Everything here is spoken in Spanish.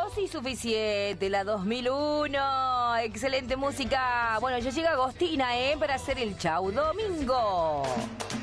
Dosis suficiente, la 2001. Excelente música. Bueno, ya llega Agostina, para hacer el Chau Domingo.